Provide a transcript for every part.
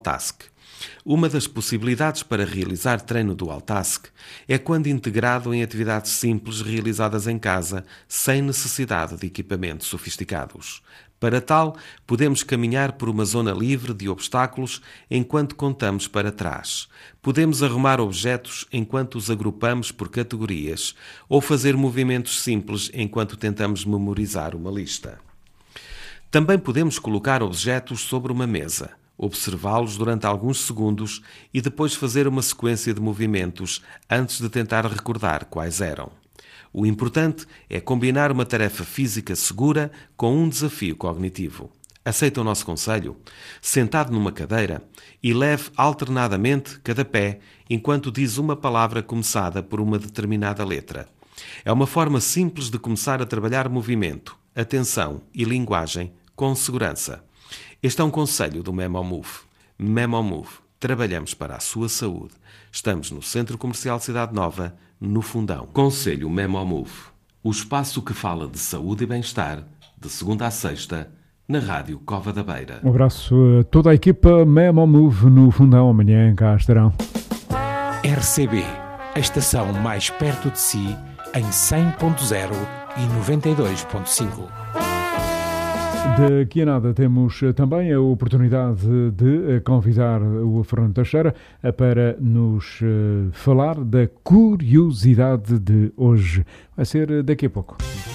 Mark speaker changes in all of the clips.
Speaker 1: Task. Uma das possibilidades para realizar treino Dual Task é quando integrado em atividades simples realizadas em casa, sem necessidade de equipamentos sofisticados. Para tal, podemos caminhar por uma zona livre de obstáculos enquanto contamos para trás. Podemos arrumar objetos enquanto os agrupamos por categorias ou fazer movimentos simples enquanto tentamos memorizar uma lista. Também podemos colocar objetos sobre uma mesa, observá-los durante alguns segundos e depois fazer uma sequência de movimentos antes de tentar recordar quais eram. O importante é combinar uma tarefa física segura com um desafio cognitivo. Aceita o nosso conselho? Sentado numa cadeira e leve alternadamente cada pé enquanto diz uma palavra começada por uma determinada letra. É uma forma simples de começar a trabalhar movimento, atenção e linguagem com segurança. Este é um conselho do Memomove. Memomove. Trabalhamos para a sua saúde. Estamos no Centro Comercial Cidade Nova, no Fundão. Conselho Memomove. O espaço que fala de saúde e bem-estar, de segunda a sexta, na Rádio Cova da Beira.
Speaker 2: Um abraço a toda a equipa Memomove no Fundão. Amanhã cá estarão.
Speaker 3: RCB, a estação mais perto de si, em 100.0 e 92.5.
Speaker 2: Daqui a nada temos também a oportunidade de convidar o Fernando Teixeira para nos falar da curiosidade de hoje. Vai ser daqui a pouco.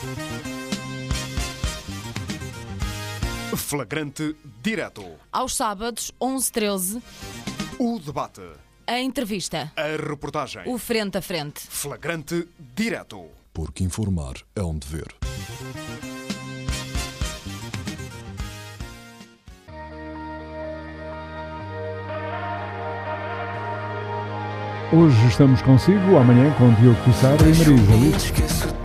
Speaker 4: Flagrante direto.
Speaker 5: Aos sábados, 11h13.
Speaker 4: O debate.
Speaker 5: A entrevista.
Speaker 4: A reportagem.
Speaker 5: O frente a frente.
Speaker 4: Flagrante direto.
Speaker 6: Porque informar é um dever.
Speaker 2: Hoje estamos consigo, amanhã com Diogo Pissarro e Marisa Liz.